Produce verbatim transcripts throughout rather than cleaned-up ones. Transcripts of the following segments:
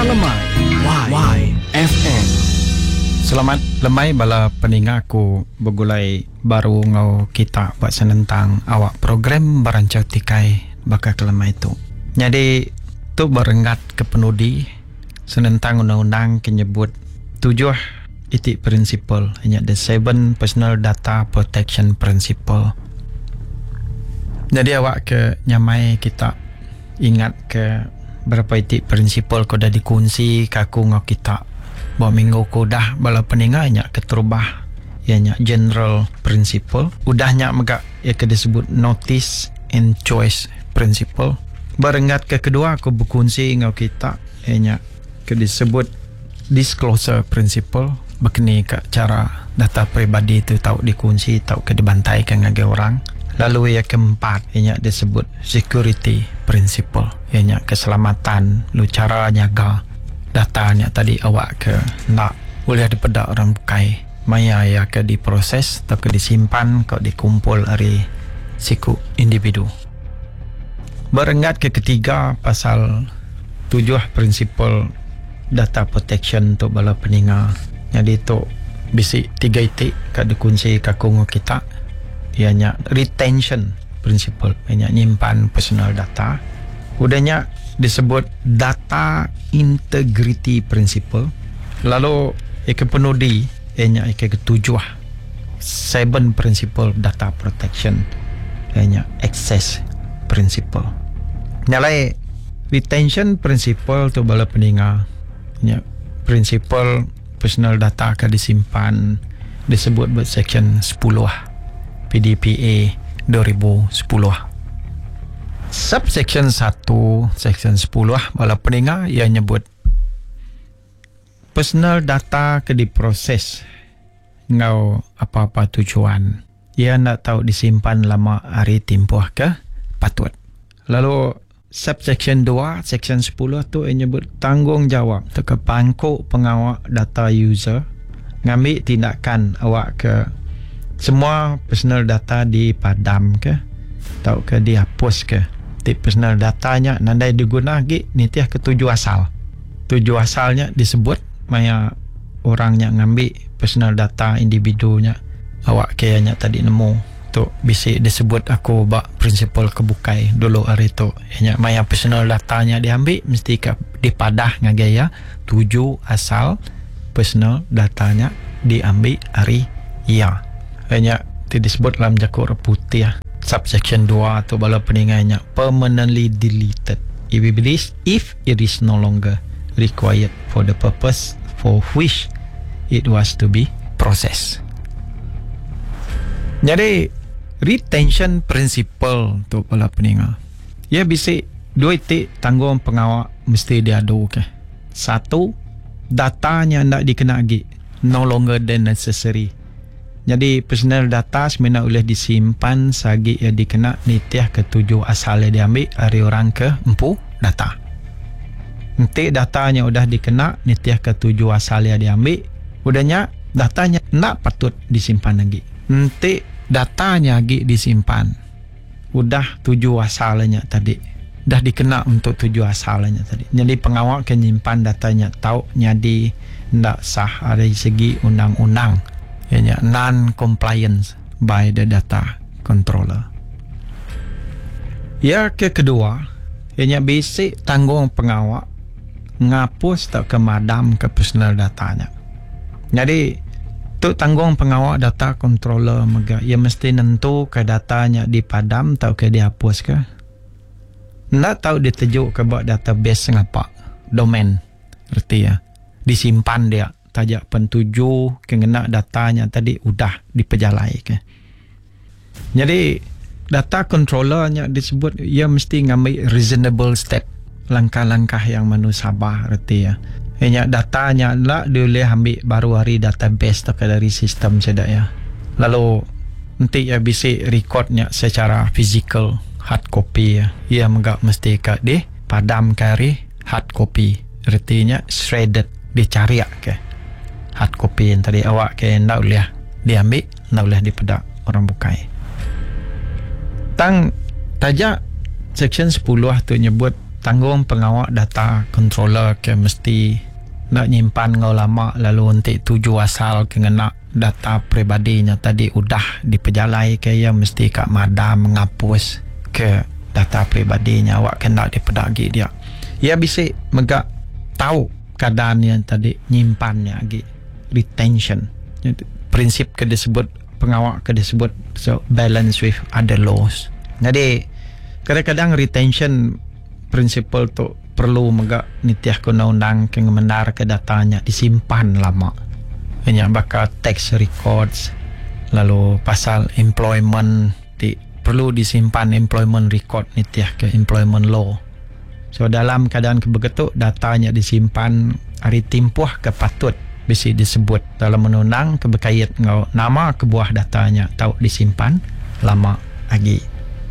Suara Lemai Y F M. Selamat lemai bala peninga aku begulai baru ngau kita buat senentang awak program berancau tikai bakal lemai tu. Jadi tu berengat ke penudi senentang undang-undang kenyebut tujuh itik prinsipal hanya the seven personal data protection principle. Jadi awak ke nyamai kita ingat ke berapa itik prinsipal kau dah dikunci kaku ngau kita bahawa minggu kau dah bala peninganya keterubah ianya general principle udahnya megak ia ke disebut notice and choice principle. Berengat ke kedua aku berkunci ngau kita ianya ke disebut disclosure principle berkini ke cara data peribadi itu tahu dikunci tahu ke dibantai ke ngagai orang. Lalu yang keempat ianya disebut security principle ianya keselamatan lu cara nyaga datanya tadi awak ke nak boleh dipedak orang bukai maya ya ke diproses atau ke disimpan kau dikumpul dari siku individu. Berengat ke ketiga pasal tujuh prinsipal data protection untuk bala peninga. Jadi tu bisi tiga itik ke dikunci kakungu kita ianya retention principle ianya nyimpan personal data. Udahnya disebut data integrity principle. Lalu ike penudi ianya ike ketujuh seven principle data protection ianya access principle. Nyalai retention principle tu bala peninga ianya principle personal data akan disimpan disebut buat section sepuluh P D P A dua ribu sepuluh. Subsection satu section sepuluh bala peninga ia nyebut personal data ke diproses ngau apa-apa tujuan. Ia nak tahu disimpan lama hari tempoh ke patut. Lalu subsection dua section sepuluh tu ia nyebut tanggungjawab ke pangkuk pengawal data user ngambil tindakan awak ke semua personal data dipadam ke atau ke dihapus ke tip personal datanya nandai diguna lagi nitiah ke tujuh asal tujuh asalnya disebut maya orangnya ngambil personal data individunya awak kayaknya tadi nemu tu bisa disebut aku bak prinsipal kebukai dulu hari tu hanya maya personal datanya diambil mesti ke dipadah ngagaya tujuh asal personal datanya diambil hari ya hanya disebut dalam jakur putih subsection dua atau bala peninganya permanently deleted if it is if it is no longer required for the purpose for which it was to be processed. Jadi retention principle tu bala peninga ia bisa dua itik tanggung pengawal mesti diadu ke. Satu, datanya nak dikena lagi no longer than necessary. Jadi personal data sebenarnya boleh disimpan sagi ia dikena nitiah ke tujuh asal yang diambil dari orang ke empu data. Nanti datanya udah dikena nitiah ke tujuh asal yang diambil udahnya datanya nak patut disimpan lagi. Nanti datanya lagi disimpan udah tujuh asalnya tadi dah dikena untuk tujuh asalnya tadi. Jadi pengawal akan nyimpan datanya tahu jadi ndak sah dari segi undang-undang ianya non-compliance by the data controller. Ya ke kedua ianya basic tanggung pengawal ngapus tak ke madam ke personal datanya. Jadi tu tanggung pengawal data controller mega ia mesti nentu ke datanya dipadam atau ke dihapus ke. Nak tahu ditejuk ke buat database ngapa domain erti ya disimpan dia tajak pentuju kena datanya tadi udah dipejalai ke. Jadi data controllernya disebut ia mesti ngambil reasonable step langkah-langkah yang manusabah erti ya. Hanya datanya lah dia boleh ambil baru hari database tak dari sistem sedak ya. Lalu nanti ya bisa recordnya secara physical hard copy ya. Ia enggak mesti kat di padam kari hard copy. Artinya shredded dicari ke hard copy yang tadi awak ke ndak boleh diambil ndak boleh dipedak orang bukai. Tang tajak section sepuluh tu nyebut tanggung pengawal data controller ke mesti nak nyimpan ngau lama lalu nanti tuju asal kena data pribadinya tadi udah dipejalai ke ya mesti kak madam menghapus ke data pribadinya awak kena dipedagi dia ya bisa megak tahu keadaan yang tadi nyimpannya lagi retention prinsip ke disebut pengawal ke disebut so balance with other laws. Jadi kadang-kadang retention prinsipal tu perlu megak nitiah ke undang-undang ke ngemendar ke datanya disimpan lama. Hanya bakal tax records lalu pasal employment di, perlu disimpan employment record nitiah ke employment law. So dalam keadaan kebegitu datanya disimpan hari timpuh ke patut bisa disebut dalam undang-undang kebekait ngau nama kebuah datanya tahu disimpan lama lagi.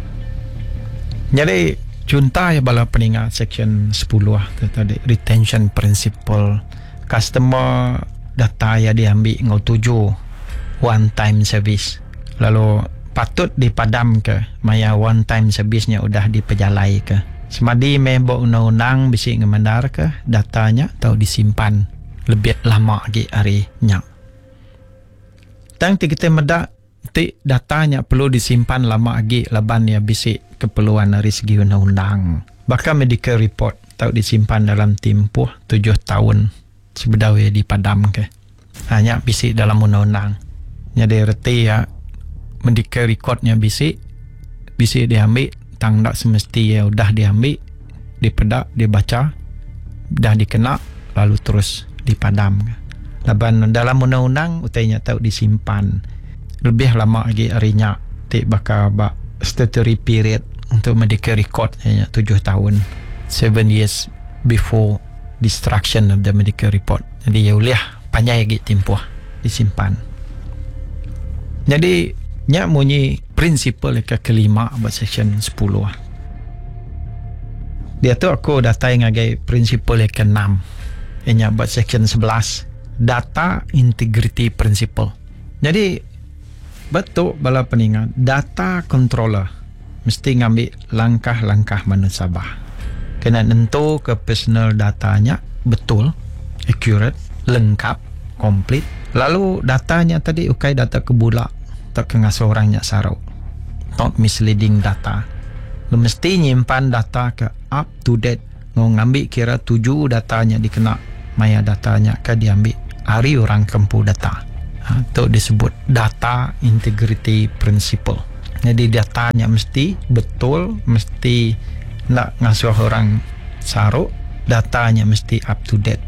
Jadi contoh ya bala peningat section sepuluh tu tadi retention principle customer data ya diambil ngau tuju one time service lalu patut dipadam ke maya one time service-nya udah dipejalai ke semadi membo undang-undang bisa ngemandar ke datanya atau disimpan lebih lama lagi harinya. Tang kita medak ti datanya perlu disimpan lama lagi laban ya bisa keperluan dari segi undang-undang. Bahkan medical report tahu disimpan dalam tempoh tujuh tahun sebedau ya dipadam ke. Hanya bisa dalam undang-undang. Jadi reti ya medical recordnya bisa bisa diambil tang tak semesti ya udah diambil dipedak dibaca dah dikena lalu terus dipadam ke. Laban dalam undang-undang utainya tahu disimpan lebih lama lagi harinya ti bakal bak statutory period untuk medical record hanya tujuh tahun seven years before destruction of the medical report. Jadi ya uliah panjang lagi tempoh disimpan. Jadi nya munyi prinsipal ke kelima buat section sepuluh. Dia tu aku datai ngagai prinsipal ke enam. Nya buat section sebelas data integrity principle. Jadi betul bala peningat data controller mesti ngambil langkah-langkah manusabah. Kena nentu ke personal datanya betul, accurate, lengkap, komplit. Lalu datanya tadi ukai data kebulak tak kena seorangnya sarau. Not misleading data. Lu mesti nyimpan data ke up to date. Mau ngambil kira tujuh datanya dikena maya datanya ke diambil hari orang kempu data. Ha, itu disebut data integrity principle. Jadi datanya mesti betul, mesti nak ngasuh orang saruk, datanya mesti up to date.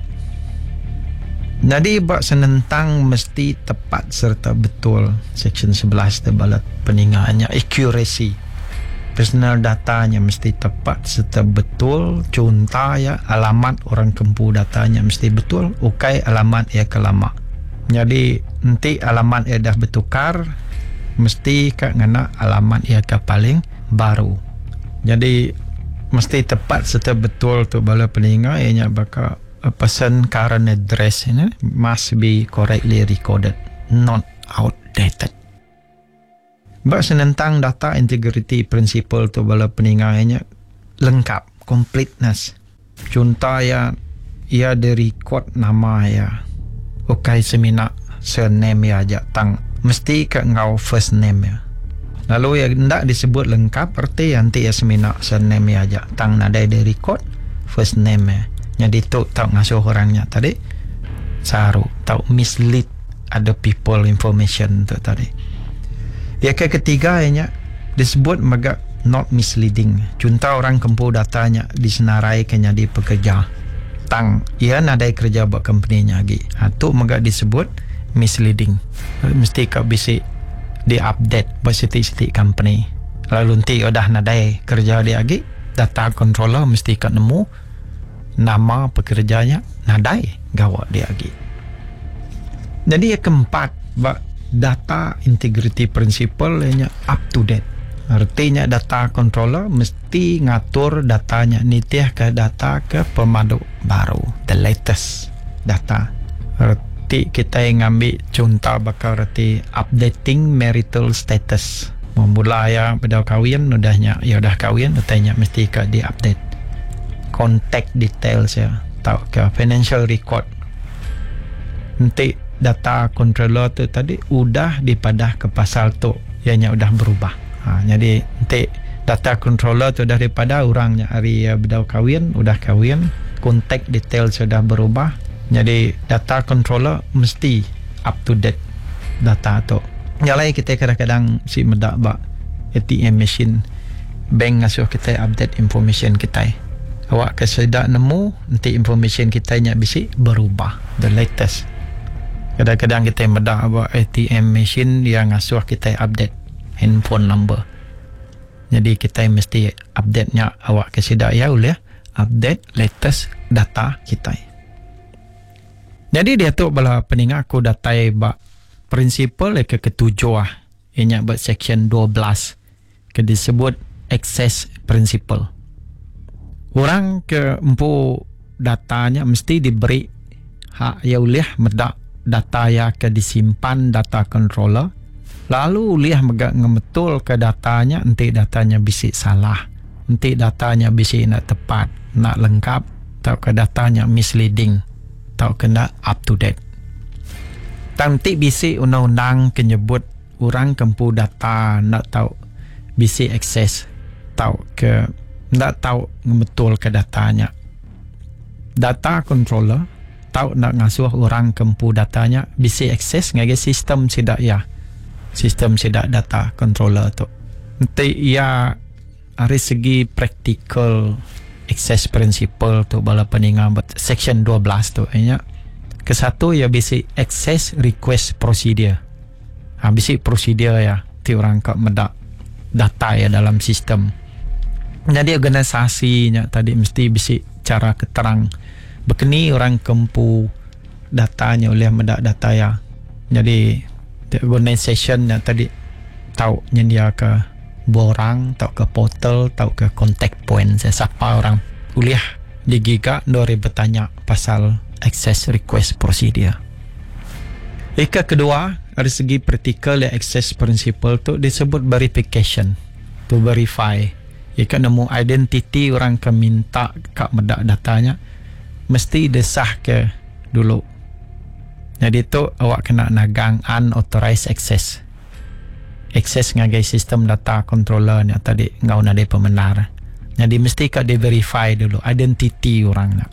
Jadi bak senentang mesti tepat serta betul. Section sebelas tebalat peningaannya accuracy. Personal datanya mesti tepat serta betul. Contoh ya alamat orang kempu datanya mesti betul. Ukai alamat ya kelama. Jadi nanti alamat ia dah bertukar mesti kak ngena alamat ia ke paling baru. Jadi mesti tepat serta betul tu bala peninga ianya bakal a person current address ini must be correctly recorded, not outdated. Bak senentang data integrity principle tu bala peninga ianya lengkap, completeness. Contoh ya ia ada record nama ya. Ukai semina surname ya aja tang mesti ke ngau first name ya. Lalu ya ndak disebut lengkap arti nanti ya semina surname ya aja tang nadai de record first name ya. Jadi tu tahu ngasuh orangnya tadi saru tahu mislead other people information tu tadi. Ya ke ketiga ya disebut megak not misleading. Contoh orang kempu datanya disenarai ke jadi pekerja. Tang ia nadai kerja buat company-nya lagi. Ha tu megak disebut misleading. Mesti kau bisa di-update buat setiap-setiap company. Lalu nanti udah nadai kerja dia lagi, data controller mesti kau nemu nama pekerjanya nadai gawak dia lagi. Jadi yang keempat, bak data integrity principle nya up to date. Artinya data controller mesti ngatur datanya nitih ke data ke pemadu baru, the latest data. Arti kita yang ambil contoh bakal arti updating marital status. Memula ya pada kahwin udahnya ya udah kahwin, katanya mesti ke di update. contact details ya, tau ke financial record. Nanti data controller tu tadi udah dipadah ke pasal tu, ianya udah berubah. Ha, jadi nanti data controller tu dah daripada orangnya hari uh, bedau kahwin, udah kahwin, contact detail sudah berubah. Jadi data controller mesti up to date data tu. Nyalai kita kadang-kadang si medak bak A T M machine bank ngasuh kita update information kita. Awak kesedak nemu nanti information kita nya bisi berubah the latest. Kadang-kadang kita medak bak A T M machine yang ngasuh kita update handphone number. Jadi kita mesti update nya awak kesedak ya boleh update latest data kita. Jadi dia tu bala peningat aku datai bak prinsipal ke ketujuh ah. Ianya bak section dua belas ke disebut access principle. Orang ke empu datanya mesti diberi hak ya ulih medak data ya ke disimpan data controller. Lalu ulih megak ngemetul ke datanya, nanti datanya bisi salah. Nanti datanya bisi nak tepat, nak lengkap, atau ke datanya misleading, atau kena up to date. Nanti bisi undang-undang kenyebut orang kempu data nak tahu bisi akses, tahu ke nak tahu ngemetul ke datanya. Data controller tahu nak ngasuh orang kempu datanya bisi akses ngagai sistem sidak ya. Sistem sidak data controller tu. Nanti ia dari segi practical access principle tu bala peningat section dua belas tu ianya. Ke satu ya bisi access request procedure. Ha bisi procedure ya ti orang kak medak data ya dalam sistem. Jadi organisasinya tadi mesti bisi cara keterang bekeni orang kempu datanya oleh medak data ya. Jadi organisation yang tadi tahu nyedia ke borang, tahu ke portal, tahu ke contact point siapa orang kuliah di giga dori bertanya pasal access request procedure. Ika kedua dari segi praktikal ya access principle tu disebut verification, to verify. Ika nemu identiti orang ke minta kak medak datanya mesti desah ke dulu. Jadi tu awak kena nagang unauthorized access. Access ngagai sistem data controller ni tadi ngau nade pemenar. Jadi mesti kak di verify dulu identiti orang nak.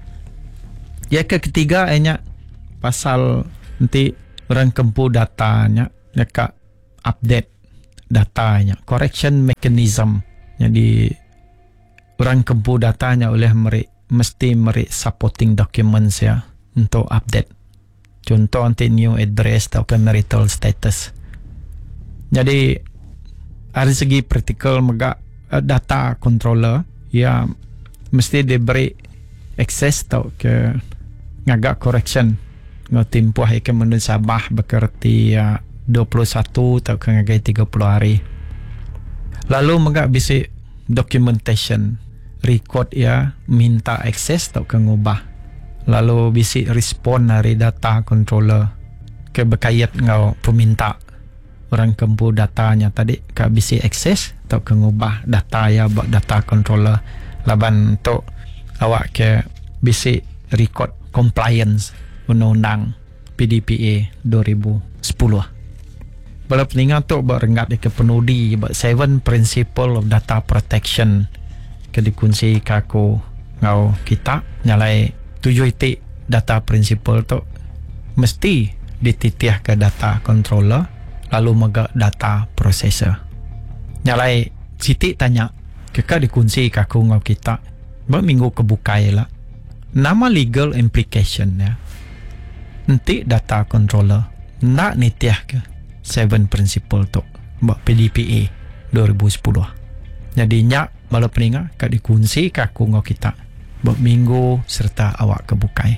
Ya ke ketiga ianya pasal nanti orang kempu datanya ya kak update datanya, correction mechanism. Jadi orang kempu datanya oleh meri mesti meri supporting documents ya untuk update. Contoh nanti new address atau ke marital status. Jadi dari segi praktikal mega data controller ya mesti diberi akses atau ke ngagak correction ngotimpuh ke menurut Sabah bekerti ya dua puluh satu atau ke ngagai tiga puluh hari. Lalu mega bisa documentation record ya minta akses atau ke ngubah. Lalu bisi respon dari data controller ke berkait ngau peminta orang kempu datanya tadi ke bisi akses atau ke ngubah data ya buat data controller laban untuk awak ke bisi record compliance undang-undang P D P A dua ribu sepuluh. Bala peningat tu buat rengat ke penudi buat seven principle of data protection ke dikunci kaku ngau kita nyalai tujuh itik data principle tu mesti dititiah ke data controller lalu mega data processor. Nyalai sitik tanya keka dikunci kaku ngau kita berminggu kebukai lah nama legal implication ya nanti data controller nak nitiah ke seven principle tu buat P D P A dua ribu sepuluh. Jadi nyak bala peningat kak dikunci kaku ngau kita berminggu serta awak kebukai.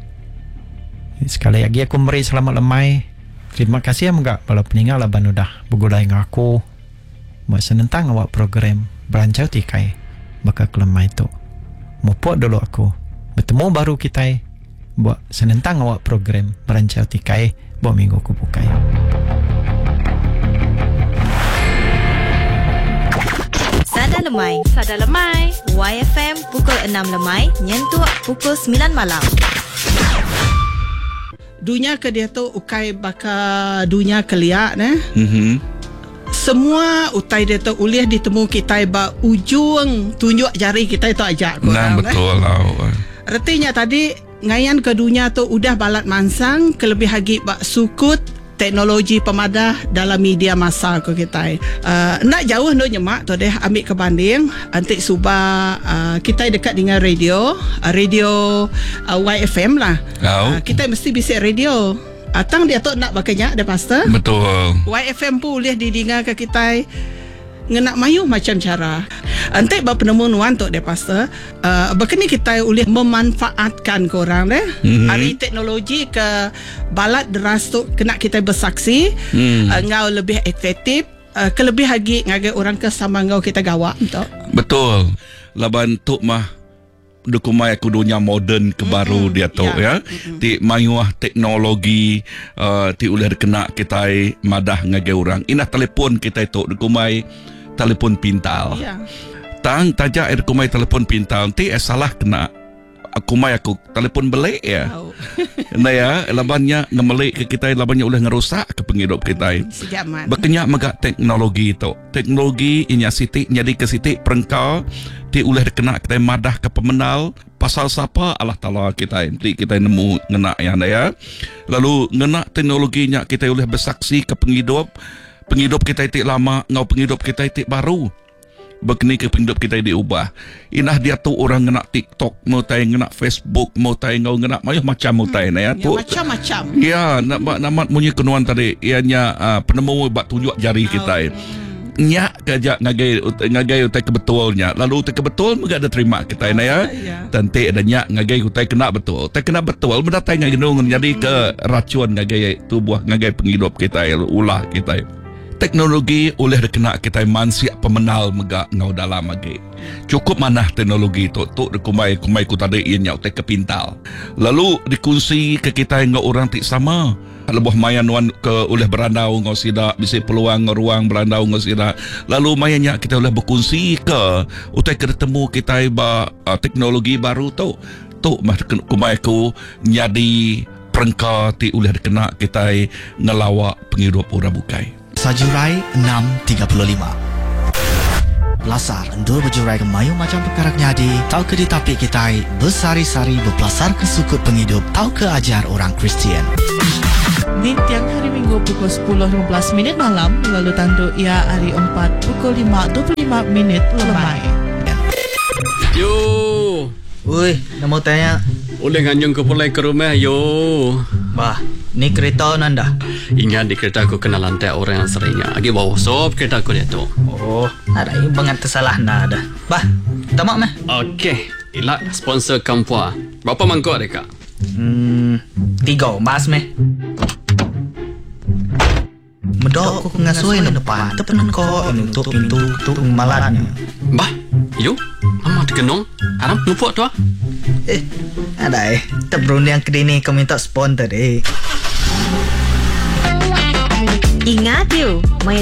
Sekali lagi aku beri selamat lemai. Terima kasih enggak bala peningat laban udah bergulai dengan aku. Buat senentang awak program Berancau Tikai bakal kelemai tu. Mupuk dulu aku. Bertemu baru kita buat senentang awak program Berancau Tikai buat minggu kebukai. Sada Lemai. Sada Lemai. Y F M pukul enam lemai, nyentuh pukul sembilan malam. Dunia ke dia tu ukai baka dunia kelia ne. Mhm. Semua utai dia tu ulih ditemu kita ba ujung tunjuk jari kita itu ajak Nah, korang. betul lah. Artinya tadi ngayan ke dunia tu udah balat mansang kelebih hagi bak sukut teknologi pemadah dalam media masa ko kita. Uh, nak jauh no nyemak tu deh ambil ke banding antik suba uh, kita dekat dengan radio, uh, radio uh, Y F M lah. Oh. Uh, kita mesti bisik radio. Atang dia tu nak bakanya ada pastor. Betul. Y F M pun boleh didengar ke kita ngenak mayu macam cara. Antai ba penemuan tu dia pastor. Uh, Begini kita boleh memanfaatkan korang deh. Mhm. Hari teknologi ke balat deras tu kena kita bersaksi. Hmm. Uh, ngau lebih efektif. Uh, kelebih lagi ngagai orang ke sama ngau kita gawak tu. Betul. Laban tu mah dukumai aku dunia moden ke baru Mm-mm. dia tu Ya. ya. Ti mayuah teknologi uh, ti uleh kena kita madah ngagai orang. Inah telefon kita itu dukumai telefon pintar. Ya. Tang tajak air kumai telefon pintar ti eh, salah kena aku mai aku telefon belik ya. Tahu. Nah ya, labannya ngemelik ke kita, labannya ulah ngerusak ke penghidup kita. Sejaman. Berkenyak megak teknologi itu. Teknologi inya sitik jadi ke sitik perengkau ti ulah kena kita madah ke pemenal pasal siapa Allah Taala kita ti kita nemu ngena ya ya. Lalu ngena teknologinya kita ulah bersaksi ke penghidup penghidup kita itu lama ngau penghidup kita itu baru. Begini ke penghidup kita diubah. Inah dia tu orang ngena TikTok, mau tay ngena Facebook, mau tay ngau ngena mayuh macam mau tay na ya Ya, tu. macam-macam. Ya, nak namat munyi kenuan tadi. Ianya uh, penemu bak tunjuk jari kita. Nya kajak ngagai ngagai utai kebetulnya. Lalu utai kebetul mega ada terima kita na ya. Ya. Tante ada nya ngagai utai kena betul. Utai kena betul mendatai ngaginung jadi ke racun ngagai tubuh ngagai penghidup kita ulah kita. Teknologi oleh kena kita mansiak pemenal mega ngau dalam lagi. Cukup manah teknologi tu tu kumai kumai ku tadi ianya utai kepintal. Lalu dikunci ke kita ngau orang tik sama. Lebuh mayan wan ke oleh berandau ngau sida bisi peluang ngau ruang berandau ngau sida. Lalu mayanya kita oleh berkunci ke utai ketemu kita ba uh, teknologi baru tu. Tu mah kumai ku nyadi perengka ti oleh kena kita ngelawak penghidup orang bukai. Sajurai enam tiga puluh lima. Belasar endur berjurai ke mayu macam perkara nyadi. Tahu ke di tapi kita bersari-sari berpelasar ke sukut penghidup. Tahu ke ajar orang Kristian. Di tiang hari Minggu pukul sepuluh lima belas minit malam, lalu tandu ia hari empat pukul lima dua puluh lima minit lemai. Yo, Ui, nama tanya. boleh nganjung ke pulai ke rumah yo. Bah, ni kereta nanda. Ingat di kereta aku kena lantai orang yang seringnya. Agi bawa sop kereta aku dia tu. Oh, ada yang bangat tersalah nada. Bah, tamak meh. Okey, ilak sponsor Kampua. Berapa mangkuk deka? Hmm, tiga mas meh. Medok aku ngasoi na depan. Tepenan ko ini tutup pintu tutup malatnya. Bah, yo, lama terkenung. Aram lupa tu ah. Eh, ada eh. Terberun yang kedini kau minta sponsor eh. Ingat you, main